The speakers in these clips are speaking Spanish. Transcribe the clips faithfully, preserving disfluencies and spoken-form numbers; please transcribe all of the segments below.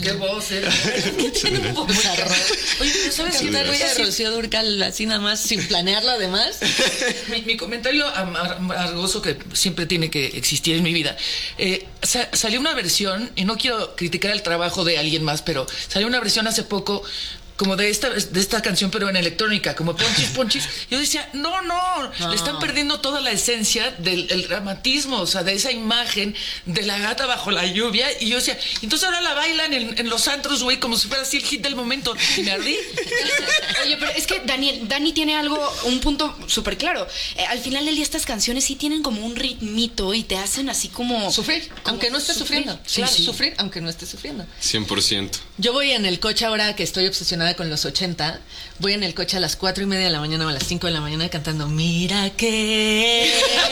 qué voz, ¿eh? Tiene un bozarrón. Oye, pero ¿sabes qué? Quitar Voy voy a a decir- Rocío Dúrcal así nada más, sin planearlo además. Mi, mi comentario amar- amargoso que siempre tiene que existir en mi vida. Eh, sa- salió una versión, y no quiero criticar el trabajo de alguien más, pero salió una versión hace poco como de esta, de esta canción, pero en electrónica, como Ponchis, Ponchis. Yo decía, no, no, No. le están perdiendo toda la esencia del el dramatismo, o sea, de esa imagen de la gata bajo la lluvia. Y yo decía, entonces ahora la bailan en, en los antros, güey, como si fuera así el hit del momento. Y me ardí. Oye, pero es que Daniel, Dani tiene algo, un punto súper claro. Eh, al final del día estas canciones sí tienen como un ritmito y te hacen así como... Sufrir, aunque no estés sufrir, sufriendo. sí, Claro, sí. sufrir, aunque no estés sufriendo. cien por ciento. Yo voy en el coche ahora que estoy obsesionada con los ochenta. Voy en el coche a las cuatro y media de la mañana o a las cinco de la mañana cantando Mira que.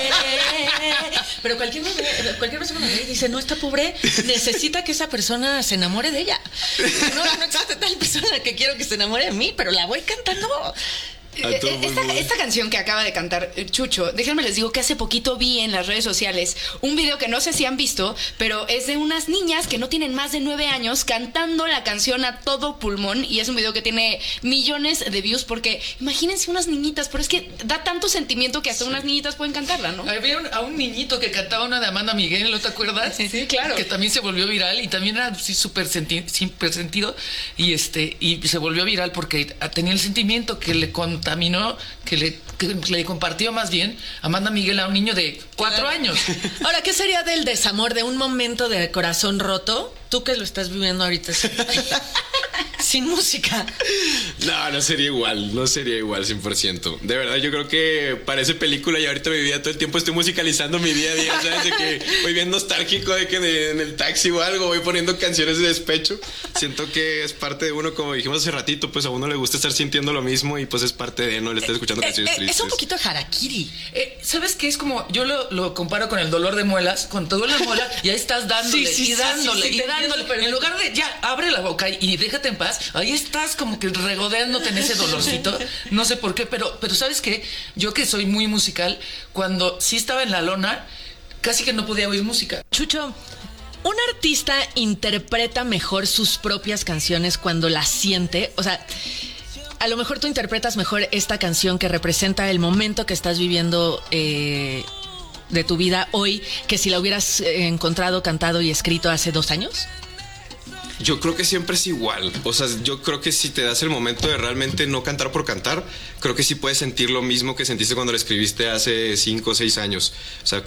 Pero cualquier, cualquier persona me ve y dice, no, esta pobre necesita que esa persona se enamore de ella. No, no existe tal persona que quiero que se enamore de mí, pero la voy cantando. A todo Eh, Esta, pulmón. esta canción que acaba de cantar eh, Chucho, déjenme les digo que hace poquito vi en las redes sociales un video que no sé si han visto, pero es de unas niñas que no tienen más de nueve años cantando la canción a todo pulmón, y es un video que tiene millones de views porque imagínense unas niñitas, pero es que da tanto sentimiento que hasta unas niñitas pueden cantarla, ¿no? Había un- a un niñito que cantaba una de Amanda Miguel, ¿no te acuerdas? Sí, claro. Que también se volvió viral y también era así súper senti- súper sentido y este y se volvió viral porque tenía el sentimiento que le contaminó, que le, que le compartió más bien Amanda Miguel a un niño de cuatro Claro. años. Ahora, ¿qué sería del desamor, de un momento de corazón roto? Tú que lo estás viviendo ahorita sin, sin música. No, no sería igual, no sería igual cien por ciento. De verdad, yo creo que parece película y ahorita mi vida todo el tiempo estoy musicalizando mi día a día, ¿sabes? De que voy bien nostálgico de que de- en el taxi o algo voy poniendo canciones de despecho. Siento que es parte de uno, como dijimos hace ratito, pues a uno le gusta estar sintiendo lo mismo y pues es parte de, no le estar escuchando Eh, canciones eh, tristes. es un poquito harakiri. Eh, ¿Sabes qué? Es como, yo lo, lo comparo con el dolor de muelas, con todo la muela, y ahí estás dándole Sí, sí, y sí, dándole sí, sí, y te dándole. entiendo, pero- En lugar de ya, abre la boca y déjate en paz, ahí estás como que regodeándote en ese dolorcito. No sé por qué, pero, pero ¿sabes qué? Yo que soy muy musical, cuando sí estaba en la lona, casi que no podía oír música. Chucho, ¿un artista interpreta mejor sus propias canciones cuando las siente? O sea, a lo mejor tú interpretas mejor esta canción que representa el momento que estás viviendo eh, de tu vida hoy que si la hubieras eh, encontrado, cantado y escrito hace dos años. Yo creo que siempre es igual. O sea, yo creo que si te das el momento de realmente no cantar por cantar, creo que sí puedes sentir lo mismo que sentiste cuando lo escribiste hace cinco o seis años. O sea,